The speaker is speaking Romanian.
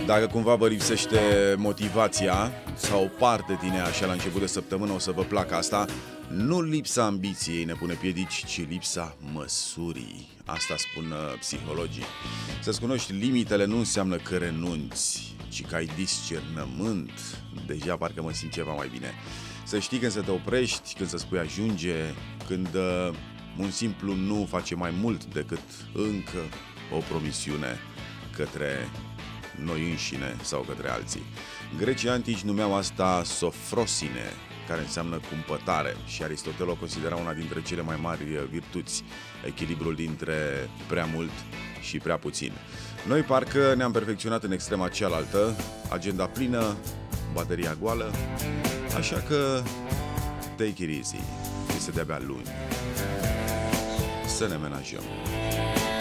Dacă cumva vă lipsește motivația sau o parte din ea așa la început de săptămână, o să vă placă asta. Nu lipsa ambiției ne pune piedici, ci lipsa măsurii. Asta spun psihologii. Să-ți cunoști limitele nu înseamnă că renunți, ci că ai discernământ. Deja parcă mă simt ceva mai bine. Să știi când să te oprești, când să spui ajunge, când un simplu nu face mai mult decât încă o promisiune către noi înșine sau către alții. Grecii antici numeau asta sofrosine, care înseamnă cumpătare, și Aristotel o considera una dintre cele mai mari virtuți, echilibrul dintre prea mult și prea puțin. Noi parcă ne-am perfecționat în extrema cealaltă, agenda plină, bateria goală, așa că take it easy, este de-abia luni. Să ne menajăm.